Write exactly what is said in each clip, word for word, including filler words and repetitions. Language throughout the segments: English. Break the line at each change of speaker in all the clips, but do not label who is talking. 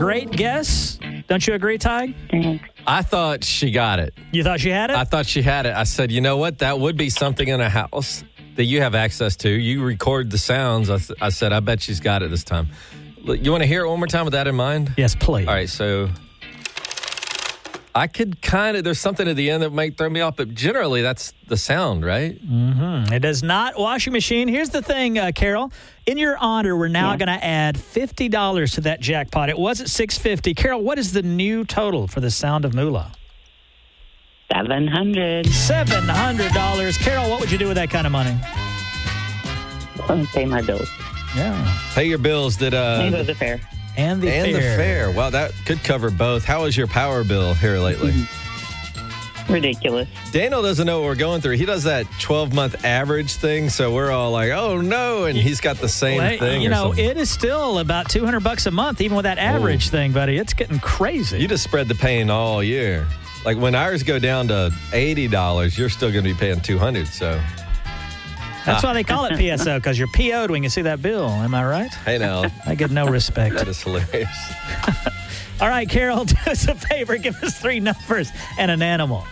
great guess. Don't you agree, Ty?
I thought she got it.
You thought she had it?
I thought she had it. I said, you know what? That would be something in a house that you have access to. You record the sounds. I, th- I said, I bet she's got it this time. Look, you want to hear it one more time with that in mind?
Yes, please.
All right, so I could kind of, there's something at the end that might throw me off, but generally that's the sound, right?
Mm-hmm. It is not washing machine. Here's the thing, uh, Carol. In your honor, we're now yeah. going to add fifty dollars to that jackpot. It was at six hundred fifty dollars. Carol, what is the new total for the Sound of Moolah?
seven hundred dollars.
seven hundred dollars. Carol, what would you do with that kind of money?
Pay my bills.
Yeah.
Pay your bills. That uh,
and go to the fair.
And the
and
fair.
the fair. Wow, that could cover both. How is your power bill here lately?
Mm-hmm. Ridiculous.
Daniel doesn't know what we're going through. He does that twelve-month average thing, so we're all like, oh, no, and he's got the same
well,
thing.
You
or
know,
something.
it is still about two hundred bucks a month, even with that average
Ooh.
thing, buddy. It's getting crazy.
You just spread the pain all year. Like when ours go down to eighty dollars, you're still going to be paying two hundred dollars, so.
That's why they call it P S O, because you're P O'd when you see that bill. Am I right?
Hey, now.
I get no respect.
That is hilarious.
All right, Carol, do us a favor. Give us three numbers and an animal.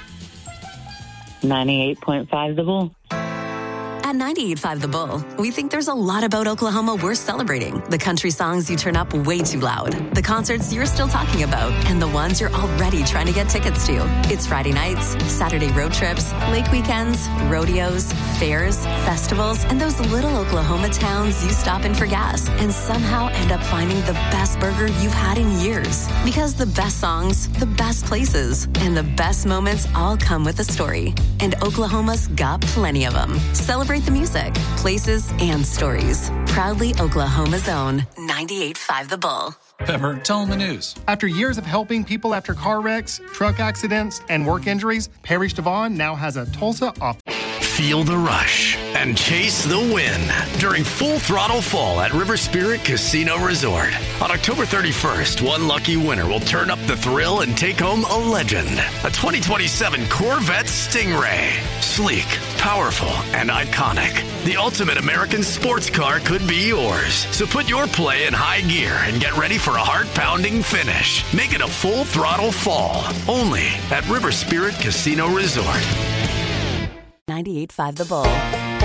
ninety-eight point five The Bull.
At ninety-eight point five The Bull, we think there's a lot about Oklahoma worth celebrating. The country songs you turn up way too loud, the concerts you're still talking about, and the ones you're already trying to get tickets to. It's Friday nights, Saturday road trips, lake weekends, rodeos, fairs, festivals, and those little Oklahoma towns you stop in for gas and somehow end up finding the best burger you've had in years. Because the best songs, the best places, and the best moments all come with a story. And Oklahoma's got plenty of them. Celebrate the music, places, and stories. Proudly Oklahoma's own ninety-eight point five The Bull.
Pepper, tell them the news.
After years of helping people after car wrecks, truck accidents, and work injuries, Parrish Devon now has a Tulsa office.
Feel the rush and chase the win during Full Throttle Fall at River Spirit Casino Resort. On October thirty-first, one lucky winner will turn up the thrill and take home a legend. A twenty twenty-seven Corvette Stingray. Sleek, powerful, and iconic. The ultimate American sports car could be yours. So put your play in high gear and get ready for a heart-pounding finish. Make it a Full Throttle Fall. Only at River Spirit Casino Resort.
ninety-eight point five The Bull.